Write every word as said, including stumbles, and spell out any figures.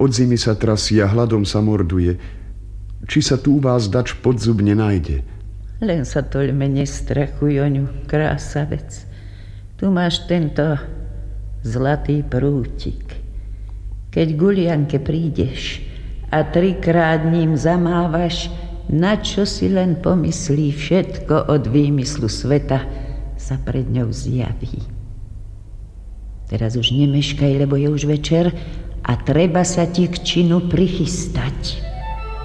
Od zimy sa trasie a hladom sa morduje. Či sa tu u vás dač podzub nenájde? Len sa toľme nestrachuj o ňu, krásavec. Tu máš tento zlatý prútik. Keď Gulianke prídeš a trikrát ním zamávaš, na čo si len pomyslí, všetko od výmyslu sveta sa pred ňou zjaví. Teraz už nemeškaj, lebo je už večer a treba sa ti k činu prichystať.